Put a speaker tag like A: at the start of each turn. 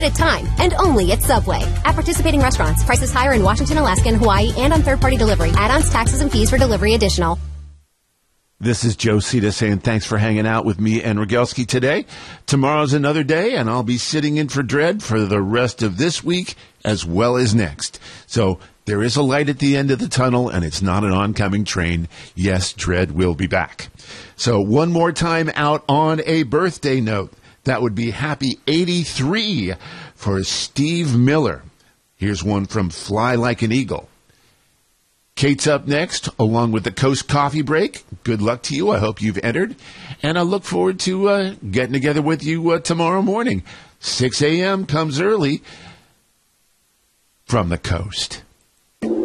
A: at a time, and only at Subway. At participating restaurants, prices higher in Washington, Alaska, and Hawaii, and on third-party delivery. Add-ons, taxes, and fees for delivery additional.
B: This is Joe Cita saying thanks for hanging out with me and Rogelski today. Tomorrow's another day, and I'll be sitting in for Dredd for the rest of this week as well as next. So there is a light at the end of the tunnel, and it's not an oncoming train. Yes, Dredd will be back. So one more time out on a birthday note. That would be happy 83 for Steve Miller. Here's one from Fly Like an Eagle. Kate's up next, along with the Coast Coffee Break. Good luck to you. I hope you've entered. And I look forward to getting together with you tomorrow morning. 6 a.m. comes early from the coast.